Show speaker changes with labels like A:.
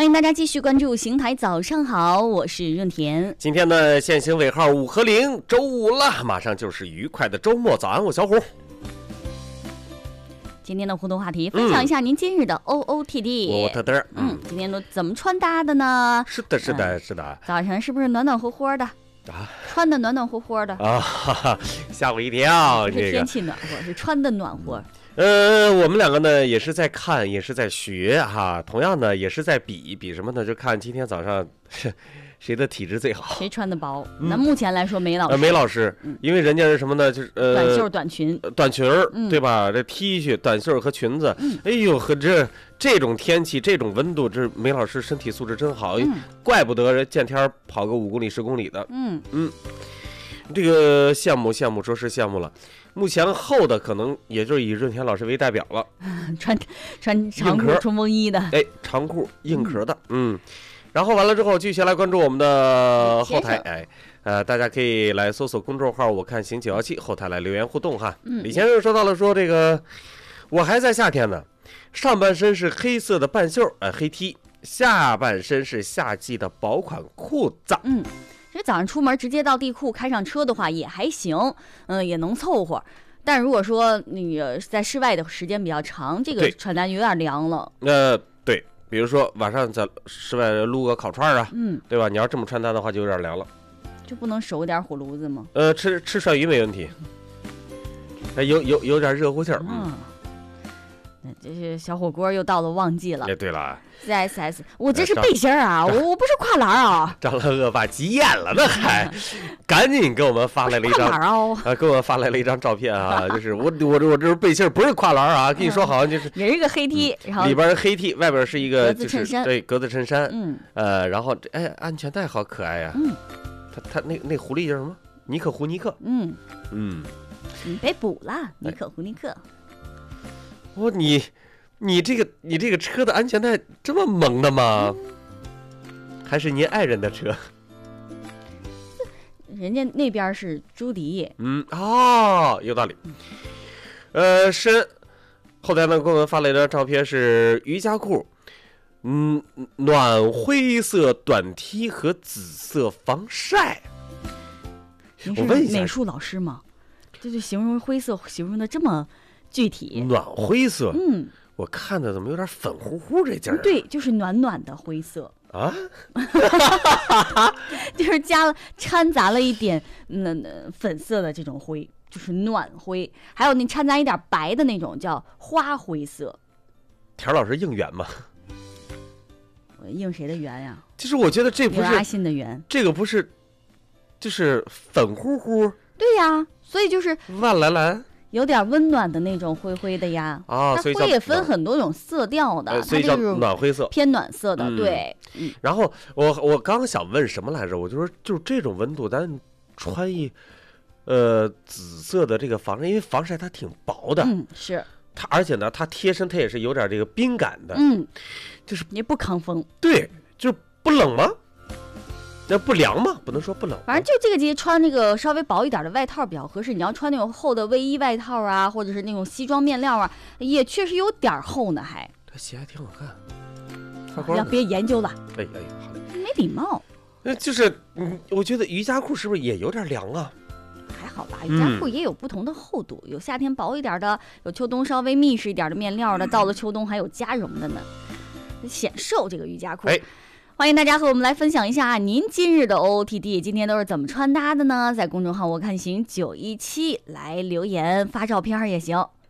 A: 欢迎大家继续关注邢台早上好，我是润田。
B: 今天呢，限行尾号5和0，周五了，马上就是愉快的周末。早安，我小虎。
A: 今天的互动话题，分享一下您今日的 OOTD。
B: 我特嘚。
A: 今天都怎么穿搭的呢？
B: 是的，是的，是的。
A: 早上是不是暖暖和和的？穿的暖暖和和的
B: 啊，吓我一跳。
A: 这天气暖和，是穿的暖和。
B: 我们两个呢也是在看，也是在学哈。同样呢，也是在比什么呢？就看今天早上谁的体质最好，
A: 谁穿的薄。那目前来说，梅老师，
B: 梅老师，因为人家是什么呢？就是
A: 短袖短裙，
B: 对吧？这 T 恤、短袖和裙子，哎呦，和这种天气、这种温度，这梅老师身体素质真好，怪不得见天跑个5公里、10公里的。这个羡慕，说是羡慕了。目前厚的可能也就是以润田老师为代表了，
A: 穿长裤、冲锋衣的，
B: 哎，长裤硬壳的，然后完了之后，继续来关注我们的后台，大家可以来搜索公众号"我看行917"，后台来留言互动哈。李先生说到了，说这个我还在夏天呢，上半身是黑色的半袖，黑 T， 下半身是夏季的薄款裤子。
A: 其实早上出门直接到地库开上车的话也还行，也能凑合。但如果说那个在室外的时间比较长，这个穿搭有点凉了。
B: 对，比如说晚上在室外撸个烤串啊，对吧？你要这么穿搭的话就有点凉了。
A: 就不能守点火炉子吗？
B: 吃涮鱼没问题，有点热乎气儿。
A: 这是小火锅又到了旺季了。
B: 对了。
A: CSS， 我这是背心啊，我不是跨栏啊。
B: 张了恶霸急眼了呢，还赶紧给我们发来了一张给我们发来了一张照片啊，就是我这是背心，不是跨栏啊，跟你说好像就是
A: 也是一个黑 T，然后
B: 里边是黑 T， 外边是一个
A: 格子衬衫，
B: 对，格子衬衫，然后安全带好可爱呀，他那狐狸叫什么？尼可胡尼克，
A: 你被捕了，尼可胡尼克。
B: 你这个车的安全带这么萌的吗？还是您爱人的车？
A: 人家那边是朱迪。
B: 有道理。后台呢给我们发了一张照片，是瑜伽裤，暖灰色短 T 和紫色防晒。
A: 我问一下，美术老师吗？这就形容灰色形容的这么具体。暖
B: 灰色，我看的怎么有点粉乎乎这劲儿？
A: 对，就是暖暖的灰色
B: 啊，
A: 就是掺杂了一点粉色的这种灰，就是暖灰，还有你掺杂一点白的那种叫花灰色。
B: 田老师应援吗？
A: 我应谁的援呀？
B: 就是我觉得这不是
A: 阿信的援，
B: 这个不是，就是粉乎乎。
A: 对呀，所以就是
B: 万蓝蓝。
A: 有点温暖的那种灰灰的呀，
B: 它
A: 灰也分很多种色调的，
B: 所以叫暖灰色，
A: 偏暖色的，对。
B: 然后我刚想问什么来着？我就说就是这种温度，咱穿紫色的这个防晒，因为防晒它挺薄的，
A: 是
B: 它，而且呢它贴身它也是有点这个冰感的，就是
A: 也不抗风，
B: 对，就是不冷吗？那不凉吗？不能说不冷，
A: 反正就这个节穿那个稍微薄一点的外套比较合适。你要穿那种厚的卫衣外套啊，或者是那种西装面料啊，也确实有点厚呢。
B: 这鞋还挺好看，
A: 要别研究了。
B: 好嘞，
A: 没礼貌。
B: 就是我觉得瑜伽裤是不是也有点凉啊？
A: 还好吧，瑜伽裤也有不同的厚度，有夏天薄一点的，有秋冬稍微密实一点的面料的，到了秋冬还有加绒的呢，显瘦这个瑜伽裤。欢迎大家和我们来分享一下您今日的 OOTD 今天都是怎么穿搭的呢？在公众号"我看行917"来留言发照片也行。